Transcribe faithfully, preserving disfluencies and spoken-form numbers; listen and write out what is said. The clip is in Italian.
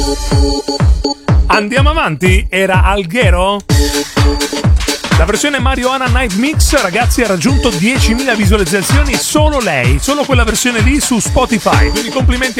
Andiamo avanti, era Alghero? La versione Marijuana Night Mix, ragazzi, ha raggiunto diecimila visualizzazioni, solo lei, solo quella versione lì su Spotify, quindi complimenti